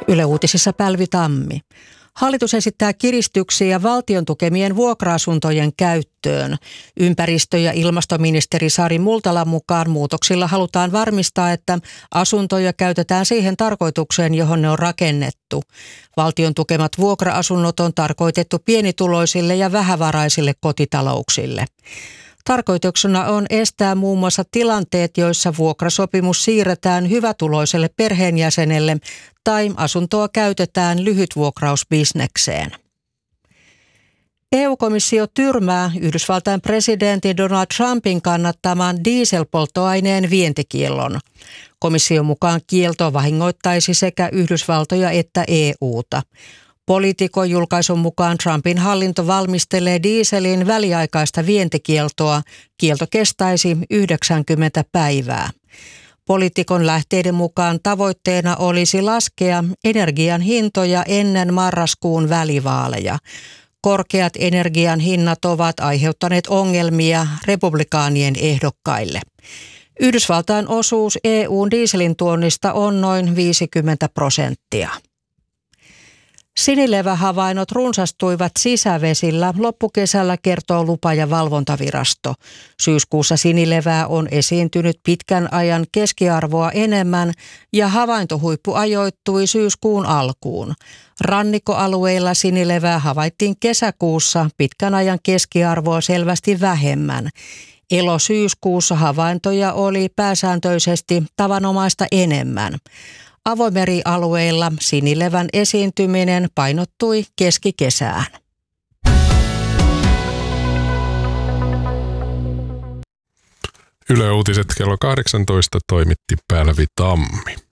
Yle Uutisissa Päivi Tammi. Hallitus esittää kiristyksiä valtion tukemien vuokra-asuntojen käyttöön. Ympäristö- ja ilmastoministeri Sari Multalan mukaan muutoksilla halutaan varmistaa, että asuntoja käytetään siihen tarkoitukseen, johon ne on rakennettu. Valtion tukemat vuokra-asunnot on tarkoitettu pienituloisille ja vähävaraisille kotitalouksille. Tarkoituksena on estää muun muassa tilanteet, joissa vuokrasopimus siirretään hyvätuloiselle perheenjäsenelle tai asuntoa käytetään lyhytvuokrausbisnekseen. EU-komissio tyrmää Yhdysvaltain presidentin Donald Trumpin kannattaman dieselpolttoaineen vientikiellon. Komission mukaan kielto vahingoittaisi sekä Yhdysvaltoja että EUta. Poliitikon julkaisun mukaan Trumpin hallinto valmistelee dieselin väliaikaista vientikieltoa. Kielto kestäisi 90 päivää. Poliitikon lähteiden mukaan tavoitteena olisi laskea energian hintoja ennen marraskuun välivaaleja. Korkeat energian hinnat ovat aiheuttaneet ongelmia republikaanien ehdokkaille. Yhdysvaltain osuus EU:n dieselin tuonnista on noin 50%. Sinilevähavainnot runsastuivat sisävesillä loppukesällä, kertoo lupa- ja valvontavirasto. Syyskuussa sinilevää on esiintynyt pitkän ajan keskiarvoa enemmän ja havaintohuippu ajoittui syyskuun alkuun. Rannikkoalueilla sinilevää havaittiin kesäkuussa pitkän ajan keskiarvoa selvästi vähemmän. Elo-syyskuussa havaintoja oli pääsääntöisesti tavanomaista enemmän. Avomerialueilla sinilevän esiintyminen painottui keskikesään. Yle Uutiset kello 18 toimitti Päivi Tammi.